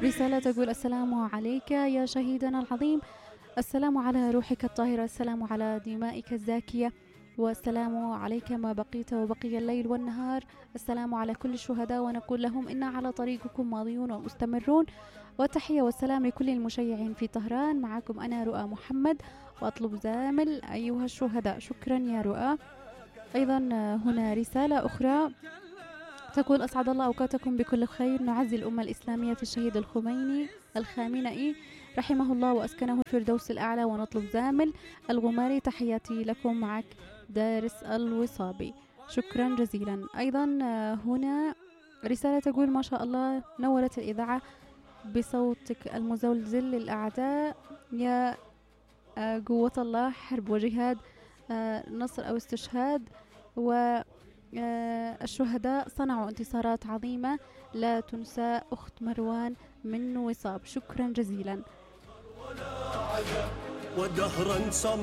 رسالة تقول: السلام عليك يا شهيدنا العظيم، السلام على روحك الطاهرة، السلام على دمائك الزاكية، والسلام عليك ما بقيت وبقي الليل والنهار، السلام على كل الشهداء، ونقول لهم إنا على طريقكم ماضيون ومستمرون. والتحية والسلام لكل المشيعين في طهران. معكم أنا رؤى محمد، وأطلب زامل أيها الشهداء. شكرا يا رؤى. أيضا هنا رسالة أخرى تقول: أسعد الله أوقاتكم بكل خير، نعزي الأمة الإسلامية في الشهيد الخامنئي رحمه الله وأسكنه الفردوس الأعلى، ونطلب زامل الغماري. تحياتي لكم، معك دارس الوصابي. شكرا جزيلا. أيضا هنا رسالة تقول: ما شاء الله، نورت الإذاعة بصوتك المزلزل للأعداء، يا قوة الله، حرب وجهاد، نصر أو استشهاد، و الشهداء صنعوا انتصارات عظيمة لا تنسى. أخت مروان من وصاب. شكرا جزيلا. ودهرا